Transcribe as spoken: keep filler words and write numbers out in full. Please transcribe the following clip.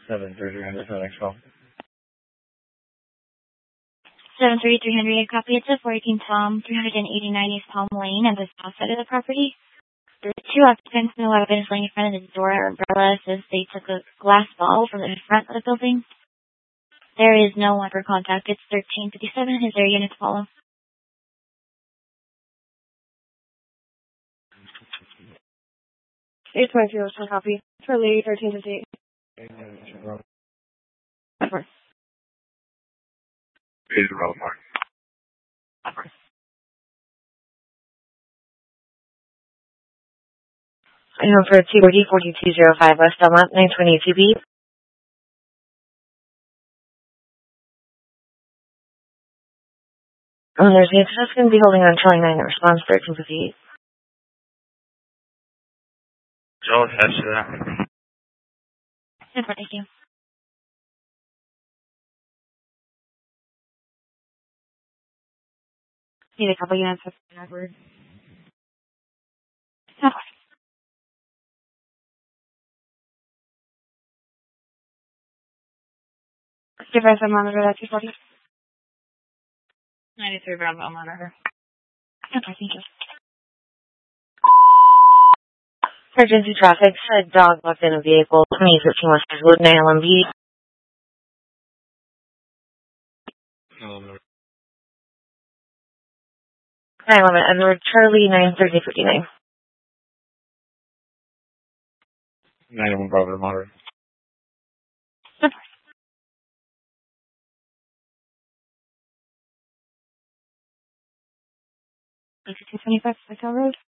seven three three hundred for the next call. seven three three hundred, copy. It's a fourteen Tom, three eighty-nine East Palm Lane on the south side of the property. The two occupants, no evidence laying in front of the door or umbrella, says they took a glass ball from the front of the building. There is no one for contact. It's thirteen fifty-seven. Is there a unit to follow? eight twenty-two, let's copy. For Lee, thirteen fifty-eight. Of course. Please roll mark. Of course. I know for T forty forty-two oh five West Belmont, nine twenty-two B. Um, there's the just going to be holding on Charlie nine, response thirteen fifty-eight. Joe, attach to that. Super, thank you. Need a couple units of Edward. Of course. Device on monitor, that two forty. ninety-three Bravo monitor. Okay, thank you. Emergency traffic, said dog left in a vehicle, twenty fifteen West Edgewood, nine L M B. nine eleven Edward, Charlie, nine thirty fifty-nine. ninety-one Bravo monitor. Super. two twenty-five Hotel Road.